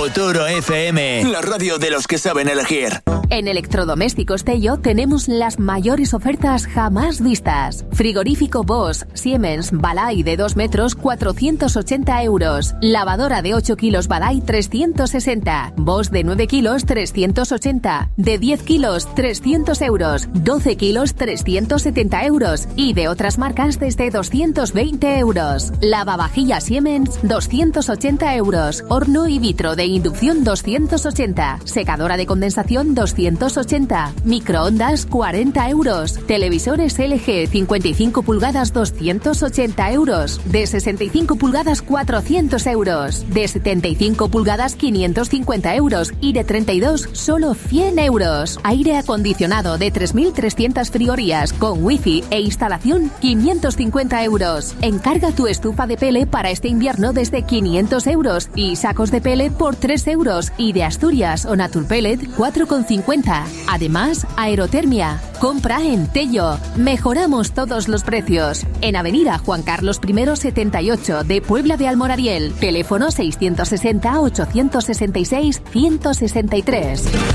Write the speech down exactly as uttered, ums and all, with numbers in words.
Futuro F M, la radio de los que saben elegir. En Electrodomésticos Tello tenemos las mayores ofertas jamás vistas. Frigorífico Bosch, Siemens, Balay de dos metros, cuatrocientos ochenta euros. Lavadora de ocho kilos Balay, trescientos sesenta. Bosch de nueve kilos, trescientos ochenta. De diez kilos, trescientos euros. doce kilos, trescientos setenta euros. Y de otras marcas desde doscientos veinte euros. Lavavajillas Siemens, doscientos ochenta euros. Horno y vitro de inducción, doscientos ochenta. Secadora de condensación, doscientos ochenta. Microondas, cuarenta euros. Televisores L G cincuenta y cinco pulgadas, doscientos ochenta euros. De sesenta y cinco pulgadas, cuatrocientos euros. De setenta y cinco pulgadas, quinientos cincuenta euros. Y de treinta y dos, solo cien euros. Aire acondicionado de tres mil trescientas frigorías con wifi e instalación, quinientos cincuenta euros. Encarga tu estufa de pele para este invierno desde quinientos euros. Y sacos de pele por tres euros. Y de Asturias o Naturpellet, cuatro con cincuenta. Además, aerotermia. Compra en Tello. Mejoramos todos los precios. En Avenida Juan Carlos I setenta y ocho de Puebla de Almoradiel. Teléfono seiscientos sesenta, ochocientos sesenta y seis, ciento sesenta y tres.